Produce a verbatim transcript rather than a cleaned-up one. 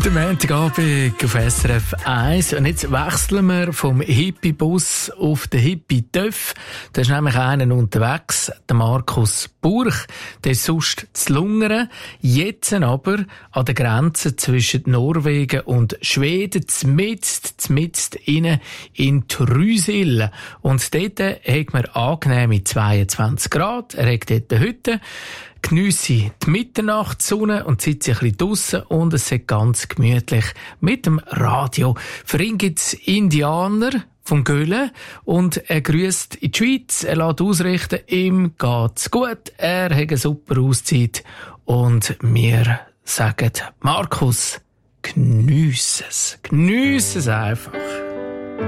Der Montagabend auf S R F eins. Und jetzt wechseln wir vom Hippie-Bus auf den Hippie-Töff. Da ist nämlich einer unterwegs, der Markus Burch. Der ist sonst zu Lungern. Jetzt aber an der Grenze zwischen Norwegen und Schweden, zmitzt, zmitzt innen in Trysil. Und dort hat man angenehme zweiundzwanzig Grad. Er hat dort eine Hütte. Geniesse die Mitternachtssonne und sitze ein bisschen draussen und es ist ganz gemütlich mit dem Radio. Für ihn gibt's Indianer vom Göhlen und er grüßt in die Schweiz. Er lässt ausrichten, ihm geht's gut, er hat eine super Auszeit und wir sagen, Markus, geniesse es, geniesse es einfach.